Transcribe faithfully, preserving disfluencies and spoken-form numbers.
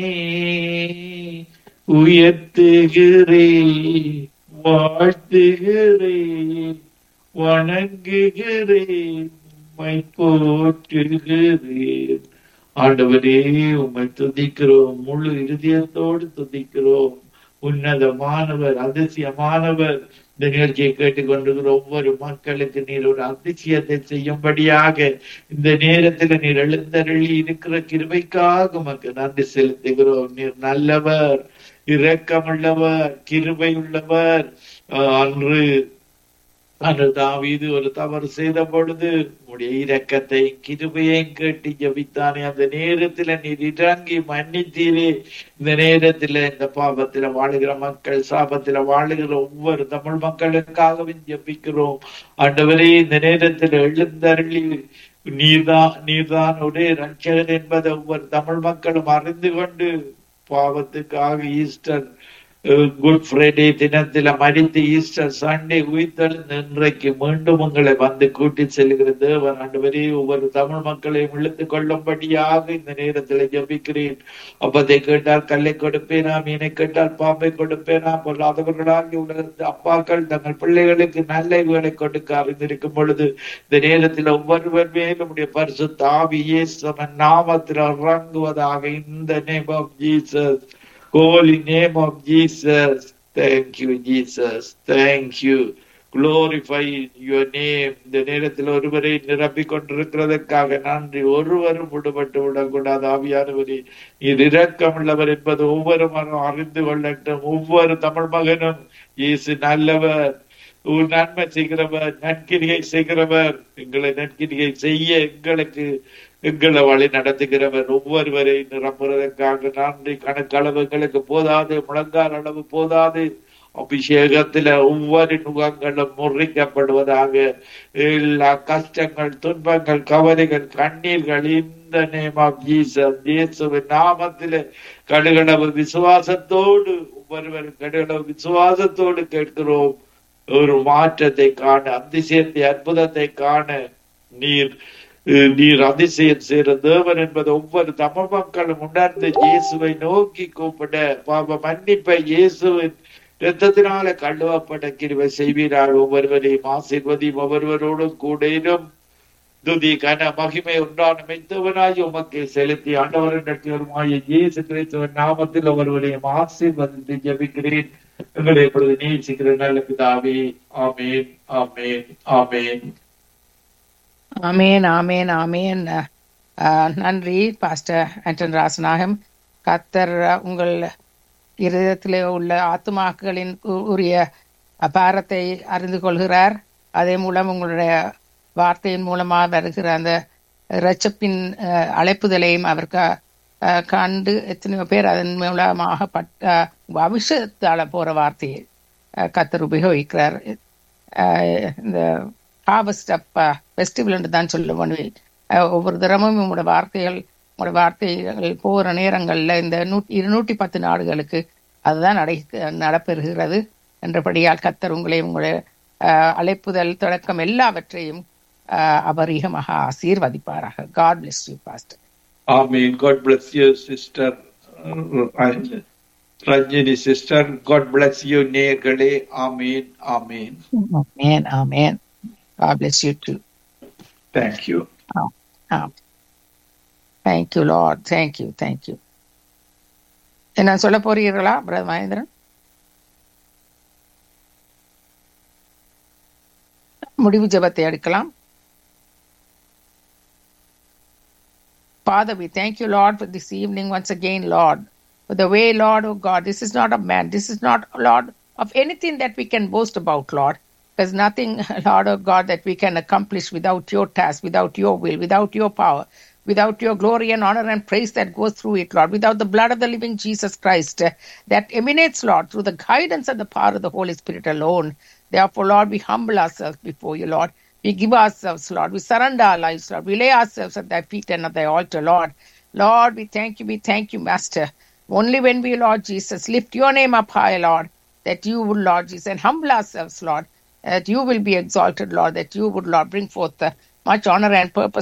உயர்த்துகிறேன், வாழ்த்துகிறேன், வணங்குகிறேன், உம்மை போற்றுகிறேன். ஆண்டவரே, உம்மை துதிக்கிறோம், முழு இருதயத்தோடு துதிக்கிறோம். உன்னதமானவர், அதிசயமானவர். இந்த நிகழ்ச்சியை கேட்டுக்கொண்டிருக்கிற ஒவ்வொரு மக்களுக்கு நீர் ஒரு அதிசயத்தை செய்யும்படியாக இந்த நேரத்தில் நீர் எழுந்தருளி இருக்கிற கிருபைக்காக உமக்கு நன்றி செலுத்துகிறோம். நீர் நல்லவர், இரக்கமுள்ளவர், கிருபை உள்ளவர். அன்று அன்று தாவீது ஒரு தவறு செய்த பொழுது உடைய இரக்கத்தை கிருபையையும் கேட்டு ஜபித்தானே, அந்த நேரத்துல நீர் இறங்கி மன்னித்தீரே. இந்த நேரத்துல இந்த பாவத்துல வாழுகிற மக்கள், சாபத்துல வாழுகிற ஒவ்வொரு தமிழ் மக்களுக்காகவும் ஜபிக்கிறோம். ஆண்டவரே, இந்த நேரத்துல எழுந்தருளி நீர்தான் நீர்தான் ஒரே ரட்சகன் என்பதை ஒவ்வொரு தமிழ் மக்களும் அறிந்து கொண்டு பாவத்துக்காக ஈஸ்டர் குட் ஃப்ரைடே தினத்தில மரித்து ஈஸ்டர் சண்டே உயிர்த்தெழுந்து இன்றைக்கு மீண்டும் உங்களை வந்து கூட்டி செல்கிற தேவன் ஆண்டவரே, ஒவ்வொரு தமிழ் மக்களையும் இழுத்துக் கொள்ளும்படியாக இந்த நேரத்தில் ஜபிக்கிறேன். அப்பதை கேட்டால் கல்லை கொடுப்பேனா, மீனை கேட்டால் பாம்பை கொடுப்பேனா, பொல்லாதவர்களாகி உலகத்து அப்பாக்கள் தங்கள் பிள்ளைகளுக்கு நல்ல இவுகளை கொடுக்க அறிந்திருக்கும் பொழுது இந்த நேரத்தில் ஒவ்வொருவர் மேலும் உடைய பரிசுத்த ஆவி இயேசுவின் நாமத்தில் இறங்குவதாக. இந்த name of Jesus, holy name of Jesus. Thank you, Jesus. Thank you. Glorify your name. இந்த நேரத்தில் ஒருவரை நிரப்பிக் கொண்டிருக்கிறதற்காக நன்றி. ஒருவரும் விடுபட்டு விடக்கூடாது. ஆவியானவரே, நீர் இரக்கமுள்ளவர் என்பது ஒவ்வொரு மகனும் அறிந்து கொள்ளட்டும். ஒவ்வொரு தமிழ் மகனும் இயேசு நல்லவர், நன்மை செய்கிறவர், நற்கிரியை செய்கிறவர். எங்களை நற்கிரியை செய்ய எங்களுக்கு எங்களை வழி நடத்துகிறவர். ஒவ்வொருவரை நிரப்புறதற்காக நன்றி. கணக்களவுகளுக்கு போதாது, முழங்கால் அளவு போதாது. அபிஷேகத்துல ஒவ்வொரு நுகங்களும் முறிக்கப்படுவதாக. எல்லா கஷ்டங்கள், துன்பங்கள், கவலைகள், கண்ணீர்கள் இந்த நேம் ஆஃப் ஜீசஸ், இயேசுவின் நாமத்தில கடுகளவு விசுவாசத்தோடு ஒவ்வொருவரும் கடுகளவு விசுவாசத்தோடு கேட்கிறோம். ஒரு மாற்றத்தை காண, அதிசயத்தை, அற்புதத்தை காண நீர் நீர் அதிசயம் செய்கிற தேவன் என்பது ஒவ்வொரு தமிழ் மக்களும் உணர்ந்து இயேசுவை நோக்கி கூப்பிட, பாவ மன்னிப்பை இயேசுவின் இரத்தத்தினால கழுவப்பட கிருபை செய்வீராக. ஒவ்வொருவரையும் ஆசீர்வதியும், ஒவ்வொருவரோடும் கூடையிலும் துதி கன மகிமை உண்டான மெய்த்தவனாய் உமக்கு செலுத்தி ஆண்டவருமாய இயேசு கிறிஸ்துவின் நாமத்தில் ஒவ்வொருவரையும் ஆசீர்வதித்து ஜெபிக்கிறேன். எங்களை இப்பொழுது நேசிக்கிற நல்ல பிதாவே, ஆமேன், ஆமேன், ஆமேன். ஆமேன், ஆமேன், ஆமேன். நன்றி பாஸ்டர் ஆண்டன் ராசநாயகம். கர்த்தர் உங்கள் இருதயத்திலே உள்ள ஆத்துமாக்களின் உரிய அபாரத்தை அறிந்து கொள்கிறார். அதே மூலம் உங்களுடைய வார்த்தையின் மூலமாக வருகிற அந்த இரட்சப்பின் அழைப்புதலையும் அவர் கண்டு எத்தனையோ பேர் அதன் மூலமாக பட்ட அபிஷேகத்தால போற வார்த்தையை கர்த்தர் உபயோகிக்கிறார். இந்த ஹார்வெஸ்ட் அப் ஃபெஸ்டிவல் என்று தான் சொல்ல பண்ணுவேன். ஒவ்வொரு தரமும் உங்களோட வார்த்தைகள் உங்களோட வார்த்தைகள் போகிற நேரங்களில் இந்த நூற்றி இருநூற்றி பத்து நாடுகளுக்கு அதுதான் நடை நடப்பெறுகிறது என்றபடியால் கர்த்தர் உங்களை உங்களுடைய அழைப்புதல் தொடக்கம் எல்லாவற்றையும் அபரிகமாக ஆசீர்வதிப்பாராக. God bless you, Pastor. Amen. God bless you, sister Ranjini, sister. God bless you, நேயர்களே. Amen. Amen. Amen. Amen. God bless you too. Thank you. Oh, oh. Thank you, Lord. Thank you. Thank you. என்ன சொல்ல போறீர்களா brother Mahendran? முடிவு ஜெபத்தை எடுக்கலாம். Father, we thank you, Lord, for this evening once again, Lord, for the way, Lord, oh God, this is not of man. This is not, Lord, of anything that we can boast about, Lord. There's nothing, Lord, oh God, that we can accomplish without your task, without your will, without your power, without your glory and honor and praise that goes through it, Lord, without the blood of the living Jesus Christ uh, that emanates, Lord, through the guidance and the power of the Holy Spirit alone. Therefore, Lord, we humble ourselves before you, Lord. We give ourselves, Lord. We surrender our lives, Lord. We lay ourselves at thy feet and at thy altar, Lord. Lord, we thank you. We thank you, Master. Only when we, Lord Jesus, lift your name up high, Lord, that you would, Lord Jesus, and humble ourselves, Lord, that you will be exalted, Lord, that you would, Lord, bring forth uh, much honor and purpose